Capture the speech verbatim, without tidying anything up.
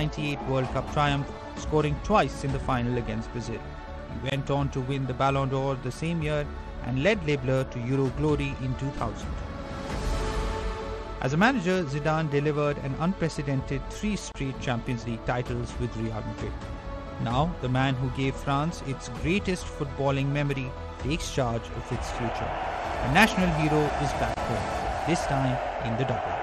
ninety-eight World Cup triumph, scoring twice in the final against Brazil. He went on to win the Ballon d'Or the same year and led Les Bleus to Euro glory in two thousand. As a manager, Zidane delivered an unprecedented three straight Champions League titles with Real Madrid. Now, the man who gave France its greatest footballing memory takes charge of its future. A national hero is back home, this time in the double.